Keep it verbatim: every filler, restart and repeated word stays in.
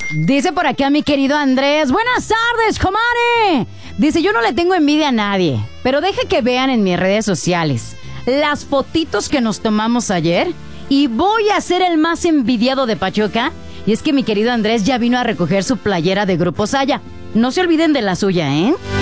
Dice por acá mi querido Andrés. Buenas tardes, comadre. Dice, yo no le tengo envidia a nadie, pero deja que vean en mis redes sociales las fotitos que nos tomamos ayer y voy a ser el más envidiado de Pachuca. Y es que mi querido Andrés ya vino a recoger su playera de Grupo Saya. No se olviden de la suya, ¿eh?